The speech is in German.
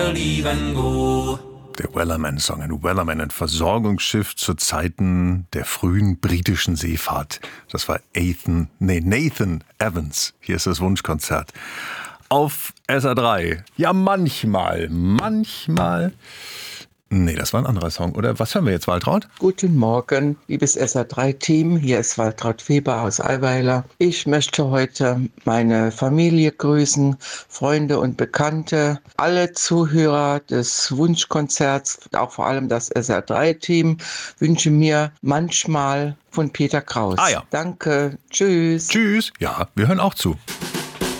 leave and go. Der Wellerman-Song, ein Wellerman, ein Versorgungsschiff zu Zeiten der frühen britischen Seefahrt. Das war Nathan Evans. Hier ist das Wunschkonzert auf SR3. Ja, manchmal. Nee, das war ein anderer Song. Oder was hören wir jetzt, Waltraud? Guten Morgen, liebes SR3-Team. Hier ist Waltraud Weber aus Allweiler. Ich möchte heute meine Familie grüßen, Freunde und Bekannte, alle Zuhörer des Wunschkonzerts, auch vor allem das SR3-Team, wünsche mir manchmal von Peter Kraus. Ah ja. Danke, tschüss. Tschüss. Ja, wir hören auch zu.